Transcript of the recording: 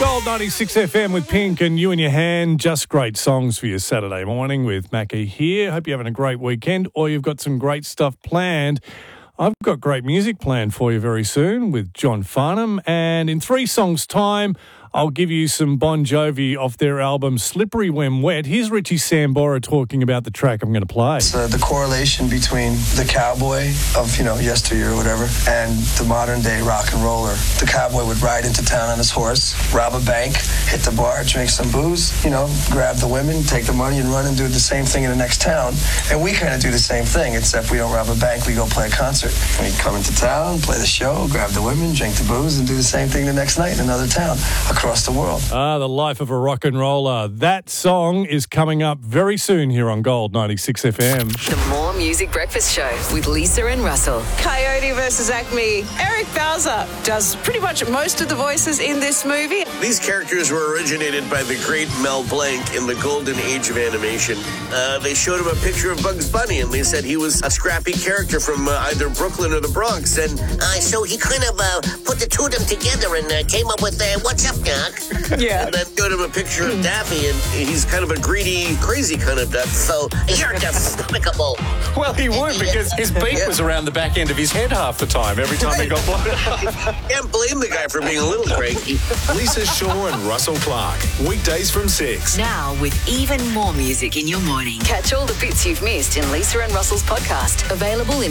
Gold 96 FM with Pink and You in Your Hand. Just great songs for your Saturday morning with Mackie here. Hope you're having a great weekend or you've got some great stuff planned. I've got great music planned for you very soon with John Farnham. And in 3 songs' time, I'll give you some Bon Jovi off their album Slippery When Wet. Here's Richie Sambora talking about the track I'm going to play. It's the correlation between the cowboy of, yesteryear or whatever, and the modern day rock and roller. The cowboy would ride into town on his horse, rob a bank, hit the bar, drink some booze, grab the women, take the money and run and do the same thing in the next town. And we kind of do the same thing, except we don't rob a bank, we go play a concert. We come into town, play the show, grab the women, drink the booze, and do the same thing the next night in another town across the world. The life of a rock and roller. That song is coming up very soon here on Gold 96 FM. The More Music Breakfast Show with Lisa and Russell. Coyote versus Acme. Eric Bauza does pretty much most of the voices in this movie. These characters were originated by the great Mel Blanc in the golden age of animation. They showed him a picture of Bugs Bunny, and they said he was a scrappy character from either Brooklyn or the Bronx. And so he kind of put the two of them together and came up with, what's up, Doc? Yeah. And then showed him a picture of Daffy, and he's kind of a greedy, crazy kind of duck. So you're despicable. Well, he would, because his beak was around the back end of his head half the time, every time he got blown. Can't blame the guy for being a little cranky. Lisa Shaw and Russell Clark, weekdays from 6. Now with even more music in your morning. Catch all the bits you've missed in Lisa and Russell's podcast. Available in